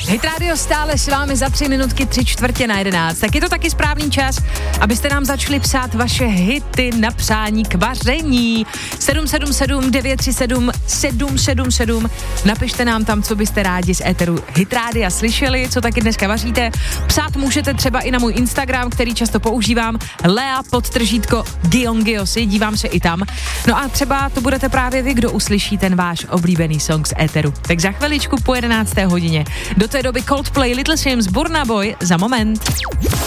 Hit Radio stále s vámi za 3 minutky 3:45. Tak je to taky správný čas, abyste nám začali psát vaše hity na přání k vaření. 777 937 777. Napište nám tam, co byste rádi z éteru Hit Radia slyšeli, co taky dneska vaříte. Psát můžete třeba i na můj Instagram, který často používám, Lea_Giongiosy, dívám se i tam. No a třeba to budete právě vy, kdo uslyší ten váš oblíbený song z éteru. Tak za chviličku po 11. hodině. Do té doby Coldplay, Little Sims, Burna Boy za moment.